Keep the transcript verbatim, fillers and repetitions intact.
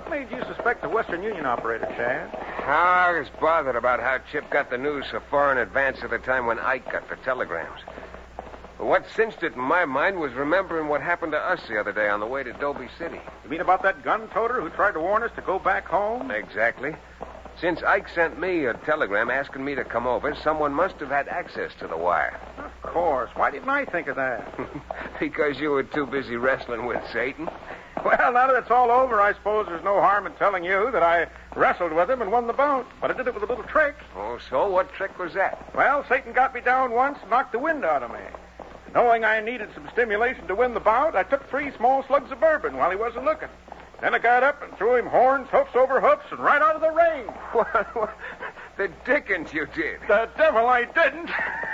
made you suspect the Western Union operator, Chad? I was bothered about how Chip got the news so far in advance of the time when Ike got the telegrams. But what cinched it in my mind was remembering what happened to us the other day on the way to Dobie City. You mean about that gun-toter who tried to warn us to go back home? Exactly. Since Ike sent me a telegram asking me to come over, someone must have had access to the wire. Of course. Why didn't I think of that? Because you were too busy wrestling with Satan. Well, now that it's all over, I suppose there's no harm in telling you that I wrestled with him and won the bout. But I did it with a little trick. Oh, so? What trick was that? Well, Satan got me down once and knocked the wind out of me. Knowing I needed some stimulation to win the bout, I took three small slugs of bourbon while he wasn't looking. Then I got up and threw him horns, hoofs over hoofs, and right out of the ring. What? The dickens you did. The devil I didn't.